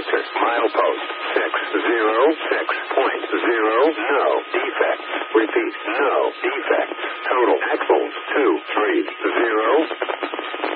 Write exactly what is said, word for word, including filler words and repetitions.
Answer. Milepost six zero six point zero. No defects. Repeat. No defects. Total axles two three